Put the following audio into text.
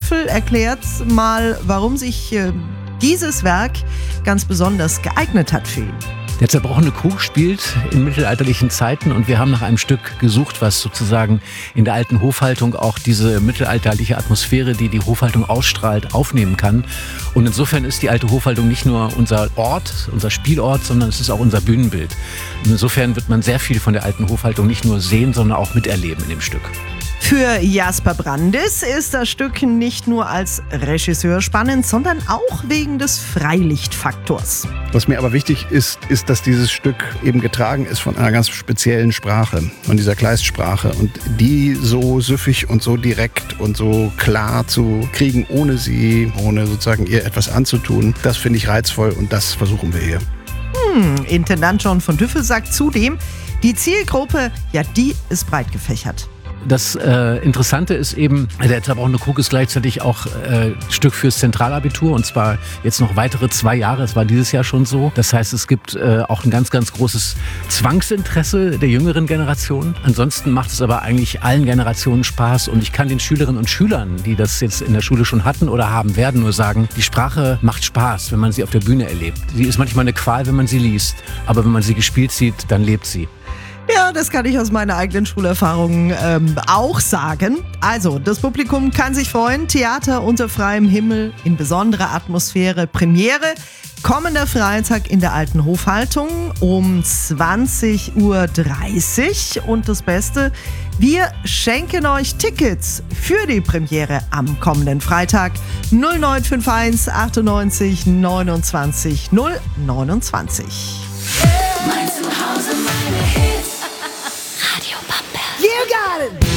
Düffel erklärt mal, warum sich dieses Werk ganz besonders geeignet hat für ihn. Der zerbrochene Krug spielt in mittelalterlichen Zeiten und wir haben nach einem Stück gesucht, was sozusagen in der alten Hofhaltung auch diese mittelalterliche Atmosphäre, die die Hofhaltung ausstrahlt, aufnehmen kann. Und insofern ist die alte Hofhaltung nicht nur unser Ort, unser Spielort, sondern es ist auch unser Bühnenbild. Insofern wird man sehr viel von der alten Hofhaltung nicht nur sehen, sondern auch miterleben in dem Stück. Für Jasper Brandis ist das Stück nicht nur als Regisseur spannend, sondern auch wegen des Freilichtfaktors. Was mir aber wichtig ist, dass dieses Stück eben getragen ist von einer ganz speziellen Sprache, von dieser Kleistsprache. Und die so süffig und so direkt und so klar zu kriegen, ohne sozusagen ihr etwas anzutun, das finde ich reizvoll und das versuchen wir hier. Intendant John von Düffel sagt zudem, die Zielgruppe, ja, die ist breit gefächert. Das Interessante ist eben, der zerbrochene Krug ist gleichzeitig auch Stück fürs Zentralabitur und zwar jetzt noch weitere 2 Jahre. Es war dieses Jahr schon so. Das heißt, es gibt auch ein ganz, ganz großes Zwangsinteresse der jüngeren Generation. Ansonsten macht es aber eigentlich allen Generationen Spaß und ich kann den Schülerinnen und Schülern, die das jetzt in der Schule schon hatten oder haben werden, nur sagen, die Sprache macht Spaß, wenn man sie auf der Bühne erlebt. Sie ist manchmal eine Qual, wenn man sie liest, aber wenn man sie gespielt sieht, dann lebt sie. Ja, das kann ich aus meiner eigenen Schulerfahrung auch sagen. Also, das Publikum kann sich freuen. Theater unter freiem Himmel in besonderer Atmosphäre. Premiere kommender Freitag in der alten Hofhaltung um 20:30 Uhr. Und das Beste, wir schenken euch Tickets für die Premiere am kommenden Freitag 0951 98 29 029. Mein Zuhause, meine Hits. Radio Bamberg. You got it!